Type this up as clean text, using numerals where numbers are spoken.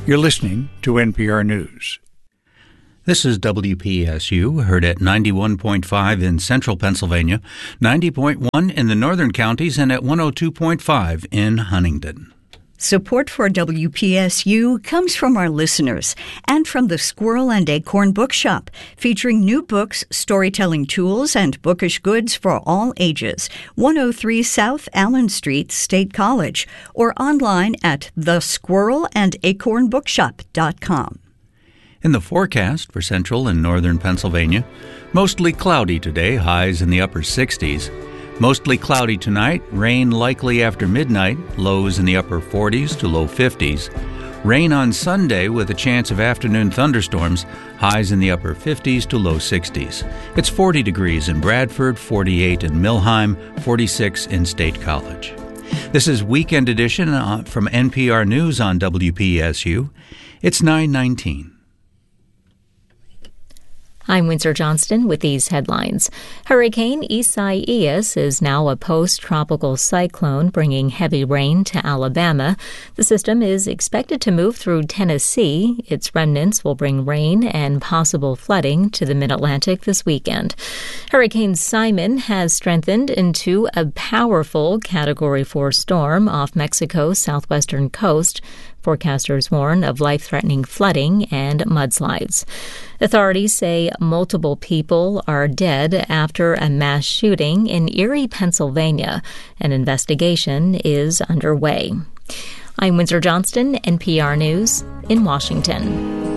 You're listening to NPR News. This is WPSU, heard at 91.5 in central Pennsylvania, 90.1 in the northern counties, and at 102.5 in Huntingdon. Support for WPSU comes from our listeners and from the Squirrel and Acorn Bookshop, featuring new books, storytelling tools, and bookish goods for all ages. 103 South Allen Street, State College, or online at thesquirrelandacornbookshop.com. In the forecast for central and northern Pennsylvania, mostly cloudy today, highs in the upper 60s. Mostly cloudy tonight, rain likely after midnight, lows in the upper 40s to low 50s. Rain on Sunday with a chance of afternoon thunderstorms, highs in the upper 50s to low 60s. It's 40 degrees in Bradford, 48 in Millheim, 46 in State College. This is Weekend Edition from NPR News on WPSU. It's 9:19. I'm Windsor Johnston with these headlines. Hurricane Isaias is now a post-tropical cyclone bringing heavy rain to Alabama. The system is expected to move through Tennessee. Its remnants will bring rain and possible flooding to the Mid-Atlantic this weekend. Hurricane Simon has strengthened into a powerful Category 4 storm off Mexico's southwestern coast. Forecasters warn of life-threatening flooding and mudslides. Authorities say multiple people are dead after a mass shooting in Erie, Pennsylvania. An investigation is underway. I'm Windsor Johnston, NPR News in Washington.